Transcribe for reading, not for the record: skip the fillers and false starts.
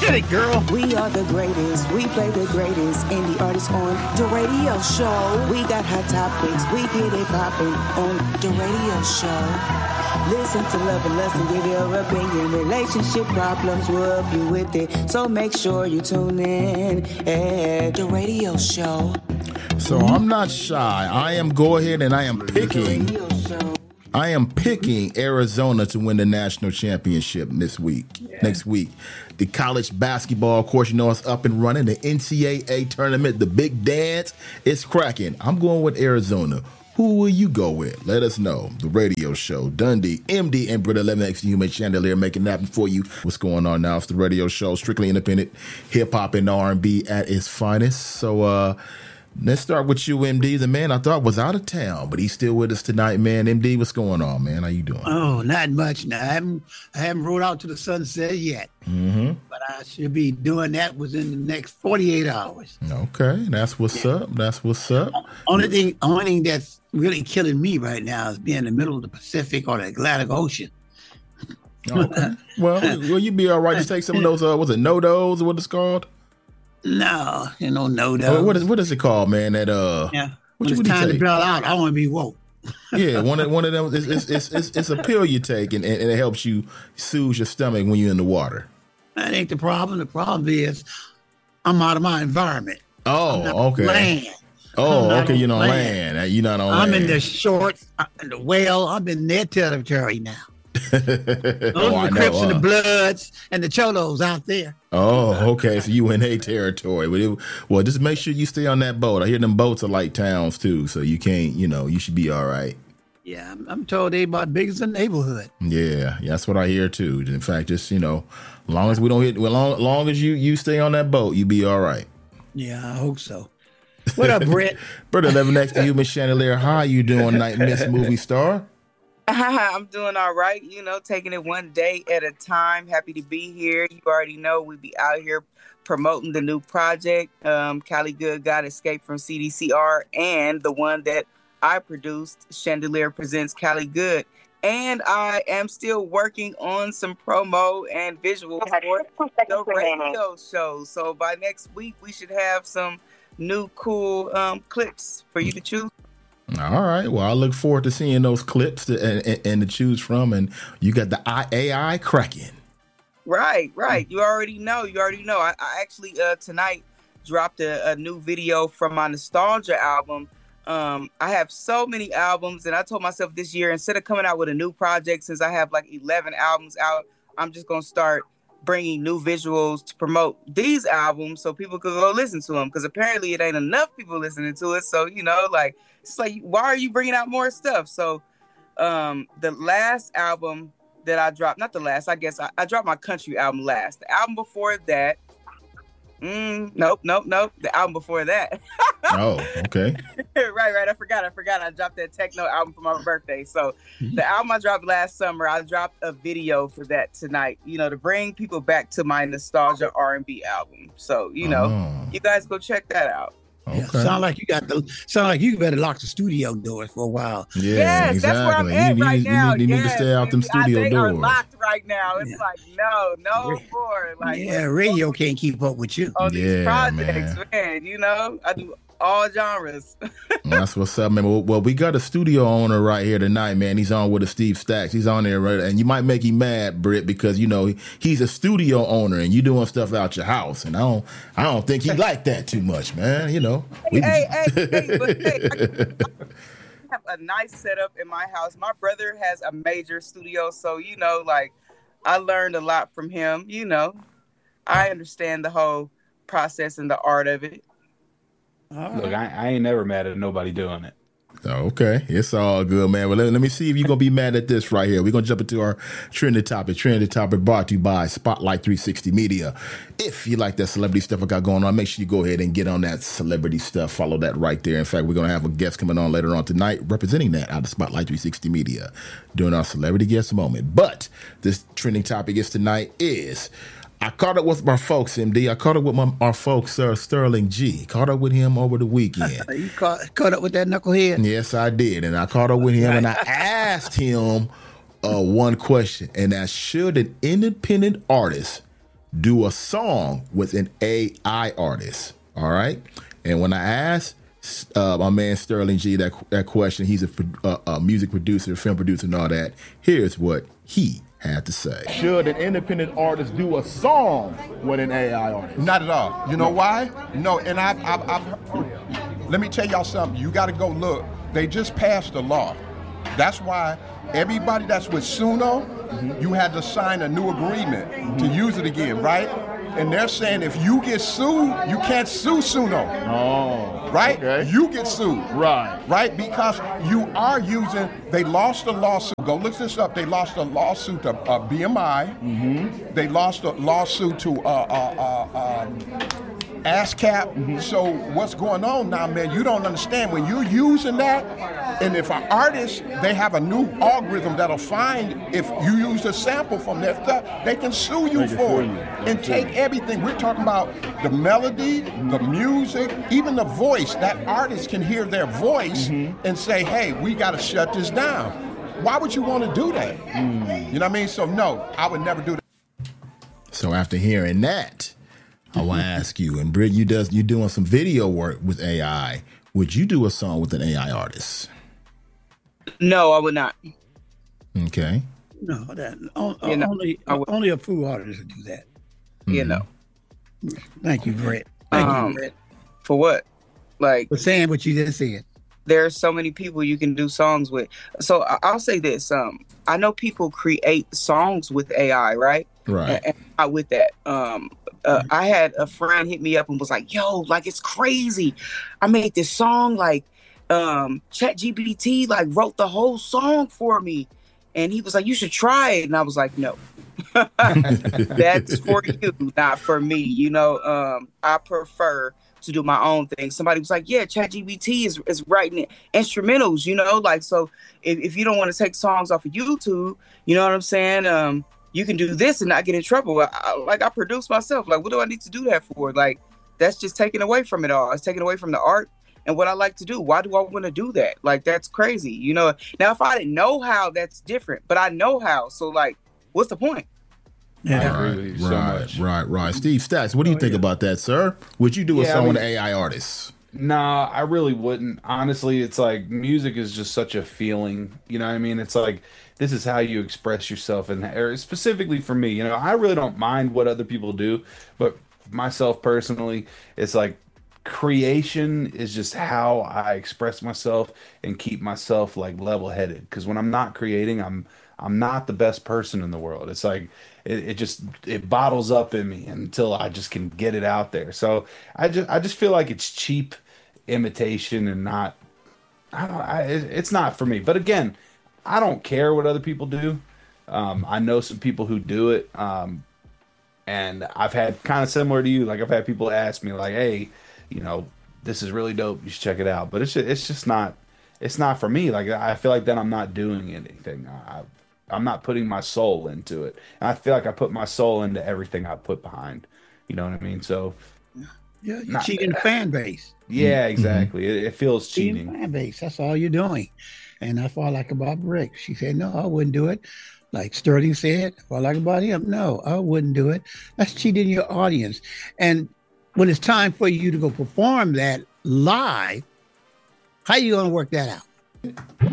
Get it, girl. We are the greatest. We play the greatest indie artists on the radio show. We got hot topics. We get it popping on the radio show. Listen to Love and Lust and give your opinion. Relationship problems, we'll help you with it. So make sure you tune in at the radio show. So I'm not shy. I am go ahead and I am picking Arizona to win the national championship next week. The college basketball, of course, you know, it's up and running. The NCAA tournament, the big dance, it's cracking. I'm going with Arizona. Who will you go with? Let us know. The radio show, Dundee, MD, and Britta 11X Human Chandelier making that for you. What's going on now? It's the radio show, strictly independent hip-hop and R&B at its finest. So, let's start with you, MD. The man I thought was out of town, but he's still with us tonight, man. MD, what's going on, man? How you doing? Oh, not much. Now, I haven't rode out to the sunset yet, but I should be doing that within the next 48 hours. Okay, that's what's up. That's what's up. Only thing that's really killing me right now is being in the middle of the Pacific or the Atlantic Ocean. Okay. Well, you be all right. Just take some of those. Was it NoDoz? What it's called? No, NoDoz. What is it called, man? That when it's time to bail out, I want to be woke. Yeah, one of them. It's a pill you take, and it helps you soothe your stomach when you're in the water. That ain't the problem. The problem is I'm out of my environment. Oh, okay. Land. Oh, okay. You're on land. You're not on land. I'm in the shorts, the whale. I'm in their territory now. Those are the Crips and the Bloods and the Cholos out there. Oh, okay. So you in their territory. Well, just make sure you stay on that boat. I hear them boats are like towns too, so you can't. You should be all right. Yeah, I'm told they about big as the neighborhood. Yeah, that's what I hear too. In fact, just long as we don't hit, long as you stay on that boat, you be all right. Yeah, I hope so. What up, Brett? Brett 11X to you, Miss Chandelier. How you doing tonight, Miss Movie Star? I'm doing all right, taking it one day at a time. Happy to be here. You already know we be out here promoting the new project, Cali Good God Escape from CDCR, and the one that I produced, Chandelier Presents Cali Good. And I am still working on some promo and visuals for the radio show. So by next week, we should have some new cool clips for you to choose. All right. Well, I look forward to seeing those clips and to choose from. And you got the AI cracking. Right. You already know. I actually tonight dropped a new video from my Nostalgia album. I have so many albums, and I told myself this year, instead of coming out with a new project, since I have like 11 albums out, I'm just going to start bringing new visuals to promote these albums so people could go listen to them, because apparently it ain't enough people listening to it. So, it's like, why are you bringing out more stuff? So the last album that I dropped, not the last, I guess I dropped my country album last. The album before that, nope. The album before that. Oh, okay. Right. I forgot. I dropped that techno album for my birthday. So the album I dropped last summer, I dropped a video for that tonight, to bring people back to my Nostalgia R&B album. So, you guys go check that out. Okay. Yeah, sound like you better lock the studio doors for a while. Yeah, yes, exactly. That's where I'm at right now. You need to stay out them studio they doors. Are locked right now. It's like no more. Like radio can't keep up with you. On these projects, man. I do all genres. That's what's up, man. Well, we got a studio owner right here tonight, man. He's on with us, Steve Stacks. He's on there, right? And you might make him mad, Britt, because he's a studio owner and you doing stuff out your house, and I don't think he like that too much, man. Hey, I have a nice setup in my house. My brother has a major studio, so I learned a lot from him. I understand the whole process and the art of it. Look, I ain't never mad at nobody doing it. Okay, it's all good, man. Well, let me see if you're going to be mad at this right here. We're going to jump into our trending topic. Trending topic brought to you by Spotlight 360 Media. If you like that celebrity stuff I got going on, make sure you go ahead and get on that celebrity stuff. Follow that right there. In fact, we're going to have a guest coming on later on tonight representing that out of Spotlight 360 Media during our celebrity guest moment. But this trending topic tonight is... I caught up with my folks, MD. I caught up with our folks, Sterling G. Caught up with him over the weekend. You caught up with that knucklehead? Yes, I did. And I caught up with him and I asked him one question. And that's, should an independent artist do a song with an AI artist? All right. And when I asked my man Sterling G that question, he's a music producer, film producer, and all that. Here's what he had to say. Should an independent artist do a song with an AI artist? Not at all. You know why? No, and I've let me tell y'all something. You got to go look. They just passed a law. That's why everybody that's with Suno, you had to sign a new agreement to use it again, right? And they're saying if you get sued, you can't sue Suno. Oh, right? Okay. You get sued. Right. Right? Because you are using, they lost a lawsuit. Go look this up. They lost a lawsuit to BMI. They lost a lawsuit to ASCAP. So what's going on now, man? You don't understand. When you're using that, and if an artist, they have a new algorithm that'll find if you use a sample from their stuff, they can sue you for it and take everything. We're talking about the melody, the music, even the voice. That artist can hear their voice and say, hey, we got to shut this down. Why would you want to do that? You know what I mean? So no, I would never do that. So after hearing that, I want to ask you, and Britt, you're doing some video work with AI. Would you do a song with an AI artist? No, I would not. Okay. No, only a few artists would do that. You know. Thank you, Brett. Thank you, Brett. For what? Like, for saying what you just said. There are so many people you can do songs with. So I'll say this. I know people create songs with AI, right? Right. And not with that. I had a friend hit me up and was like, yo, like, it's crazy. I made this song, like, ChatGPT, like, wrote the whole song for me. And he was like, you should try it. And I was like, no. That's for you, not for me. You know, I prefer to do my own thing. Somebody was like, yeah, ChatGPT is writing instrumentals, you know, like, so if you don't want to take songs off of YouTube, you know what I'm saying? You can do this and not get in trouble. I produce myself. Like, what do I need to do that for? Like, that's just taken away from it all. It's taken away from the art and what I like to do. Why do I want to do that? Like, that's crazy. You know, now if I didn't know how, that's different, but I know how. So like, what's the point? Yeah. Right. Steve Stacks, what do you think about that, sir? Would you do a song with an AI artist? Nah, I really wouldn't. Honestly, it's like music is just such a feeling. You know what I mean? It's like, this is how you express yourself. And specifically for me, you know, I really don't mind what other people do. But myself personally, it's like creation is just how I express myself and keep myself like level-headed. Because when I'm not creating, I'm not the best person in the world. It's like it bottles up in me until I just can get it out there. So I just feel like it's cheap imitation and not. It's not for me. But again, I don't care what other people do. I know some people who do it, and I've had kind of similar to you. Like, I've had people ask me like, "Hey, you know, this is really dope. You should check it out." But it's just not. It's not for me. Like, I feel like then I'm not doing anything. I'm not putting my soul into it. And I feel like I put my soul into everything I put behind. You know what I mean? So yeah, you're cheating the fan base. Yeah, exactly. It feels cheating. Fan base. That's all you're doing. And that's what I like about Rick. She said, no, I wouldn't do it. Like Sterling said, what I like about him, no, I wouldn't do it. That's cheating your audience. And when it's time for you to go perform that live, how are you going to work that out?